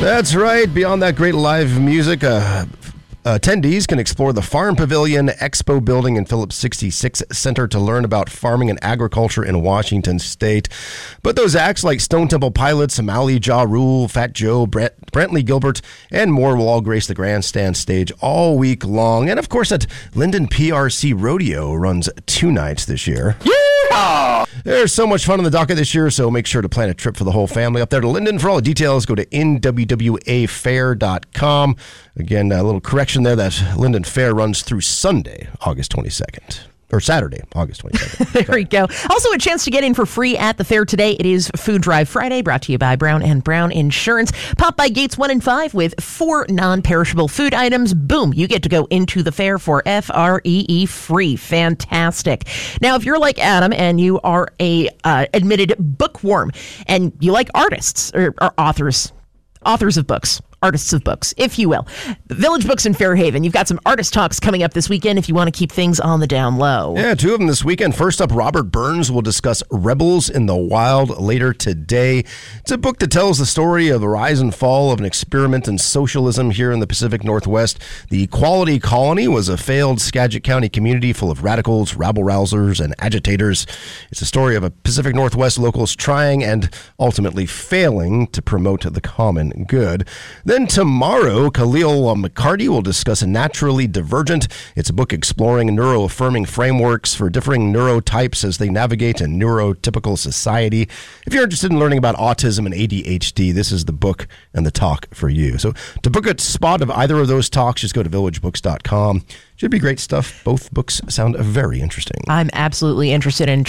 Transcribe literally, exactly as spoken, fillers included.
That's right. Beyond that great live music, uh, attendees can explore the Farm Pavilion Expo building in Phillips sixty-six Center to learn about farming and agriculture in Washington State. But those acts like Stone Temple Pilots, Mally Ja Rule, Fat Joe, Brent, Brentley Gilbert, and more will all grace the grandstand stage all week long. And of course, that Linden P R C Rodeo runs two nights this year. Yeehaw! There's so much fun on the docket this year, so make sure to plan a trip for the whole family up there to Linden. For all the details, go to N W W A fair dot com. Again, a little correction there, that Linden Fair runs through Sunday, August twenty-second. Or Saturday, August twenty-second. There we go. Also, a chance to get in for free at the fair today. It is Food Drive Friday, brought to you by Brown and Brown Insurance. Pop by Gates one and five with four non-perishable food items. Boom, you get to go into the fair for F R E E free. Fantastic. Now, if you're like Adam and you are a uh, admitted bookworm and you like artists or, or authors, authors of books, artists of books, if you will. Village Books in Fairhaven. You've got some artist talks coming up this weekend if you want to keep things on the down low. Yeah, two of them this weekend. First up, Robert Burns will discuss Rebels in the Wild later today. It's a book that tells the story of the rise and fall of an experiment in socialism here in the Pacific Northwest. The Equality Colony was a failed Skagit County community full of radicals, rabble-rousers, and agitators. It's a story of a Pacific Northwest locals trying and ultimately failing to promote the common good. Then tomorrow, Khalil McCarty will discuss Naturally Divergent. It's a book exploring neuroaffirming frameworks for differing neurotypes as they navigate a neurotypical society. If you're interested in learning about autism and A D H D, this is the book and the talk for you. So to book a spot of either of those talks, just go to village books dot com. Should be great stuff. Both books sound very interesting. I'm absolutely interested in